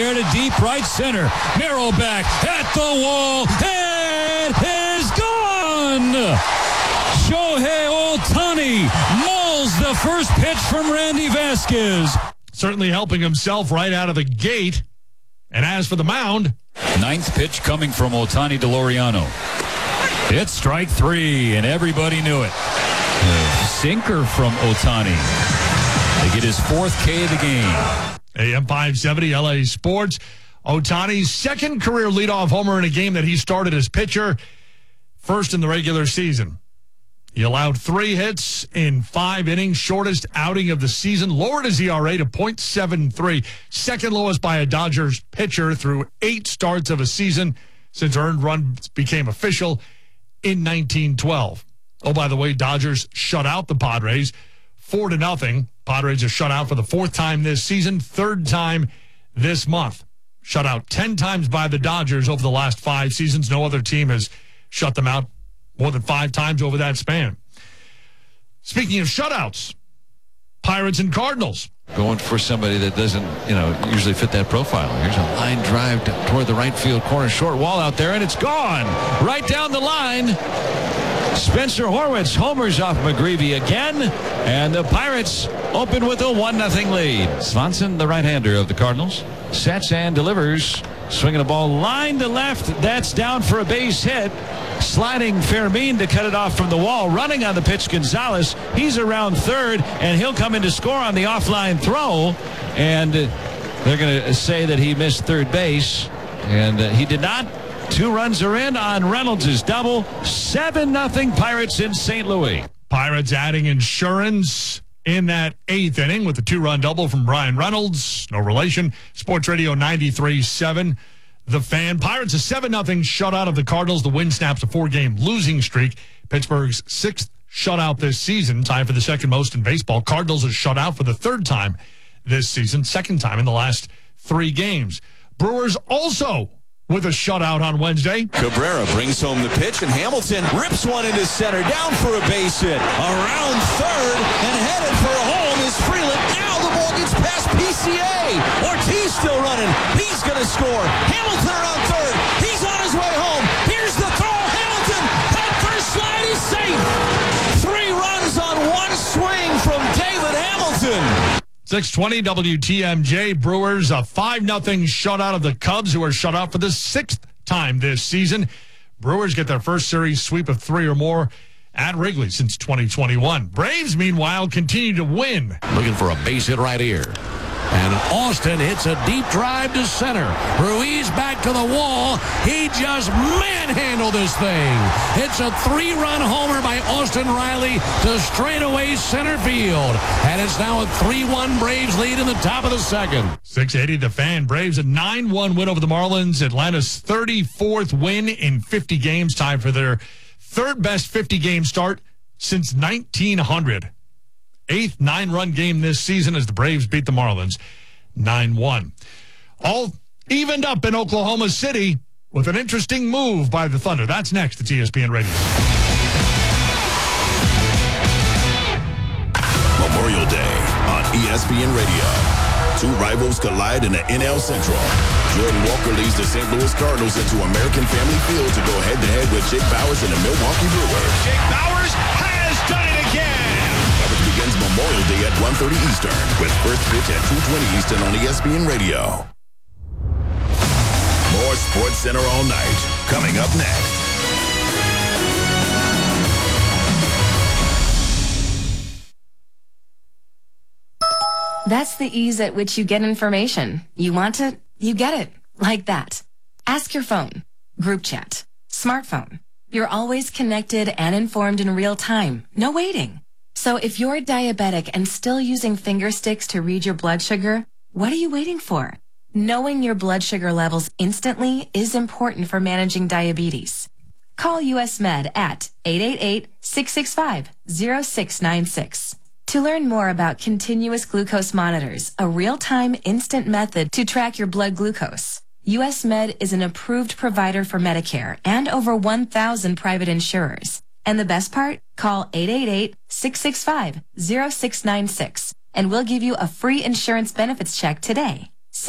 there to deep right center. Narrow back at the wall. It is gone! Shohei Ohtani mauls the first pitch from Randy Vasquez. Certainly helping himself right out of the gate. And as for the mound, ninth pitch coming from Ohtani DeLoriano. It's strike three, and everybody knew it. Sinker from Ohtani. They get his fourth K of the game. AM 570 LA Sports. Ohtani's second career leadoff homer in a game that he started as pitcher, first in the regular season. He allowed 3 hits in 5 innings, shortest outing of the season, lowered his ERA to .73, second lowest by a Dodgers pitcher through 8 starts of a season since earned runs became official in 1912. Oh, by the way, Dodgers shut out the Padres 4-0. Padres are shut out for the 4th time this season, 3rd time this month. Shut out 10 times by the Dodgers over the last 5 seasons. No other team has shut them out more than 5 times over that span. Speaking of shutouts, Pirates and Cardinals. Going for somebody that doesn't, usually fit that profile. Here's a line drive toward the right field corner, short wall out there, and it's gone. Right down the line. Spencer Horwitz homers off McGreevy again, and the Pirates open with a 1-0 lead. Swanson, the right-hander of the Cardinals, sets and delivers. Swinging the ball line to left. That's down for a base hit. Sliding Fermin to cut it off from the wall. Running on the pitch, Gonzalez. He's around third, and he'll come in to score on the offline throw. And they're going to say that he missed third base, and he did not. 2 runs are in on Reynolds' double. 7-0 Pirates in St. Louis. Pirates adding insurance in that 8th inning with a 2-run double from Brian Reynolds. No relation. Sports Radio 93.7. The Fan. Pirates a 7-0 shutout of the Cardinals. The win snaps a 4-game losing streak. Pittsburgh's 6th shutout this season, tied for the 2nd most in baseball. Cardinals are shut out for the 3rd time this season, 2nd time in the last 3 games. Brewers also with a shutout on Wednesday. Cabrera brings home the pitch, and Hamilton rips one into center, down for a base hit. Around third, and headed for a home is Freeland. Now the ball gets past PCA. Ortiz still running. He's going to score. Hamilton around third. He's on his way home. Here's the throw. Hamilton, that first slide is safe. 3 runs on 1 swing from David Hamilton. 620 WTMJ. Brewers a 5-0 shutout of the Cubs, who are shut out for the 6th time this season. Brewers get their first series sweep of 3 or more at Wrigley since 2021. Braves, meanwhile, continue to win. Looking for a base hit right here. And Austin hits a deep drive to center. Ruiz back to the wall. He just manhandled this thing. It's a 3-run homer by Austin Riley to straightaway center field. And it's now a 3-1 Braves lead in the top of the 2nd. 680 The Fan. Braves a 9-1 win over the Marlins. Atlanta's 34th win in 50 games, tied for their 3rd best 50-game start since 1900. 8th 9-run game this season as the Braves beat the Marlins 9-1. All evened up in Oklahoma City with an interesting move by the Thunder. That's next at ESPN Radio. Memorial Day on ESPN Radio. 2 rivals collide in the NL Central. Jordan Walker leads the St. Louis Cardinals into American Family Field to go head-to-head with Jake Bauers and the Milwaukee Brewers. Jake Bauers has done it again. Begins Memorial Day at 1:30 Eastern with first pitch at 2:20 Eastern on ESPN Radio. More Sports Center all night. Coming up next. That's the ease at which you get information. You want it, you get it. Like that. Ask your phone. Group chat. Smartphone. You're always connected and informed in real time. No waiting. So if you're diabetic and still using finger sticks to read your blood sugar, what are you waiting for? Knowing your blood sugar levels instantly is important for managing diabetes. Call US Med at 888-665-0696. To learn more about continuous glucose monitors, a real-time instant method to track your blood glucose. US Med is an approved provider for Medicare and over 1,000 private insurers. And the best part? Call 888-665-0696 and we'll give you a free insurance benefits check today.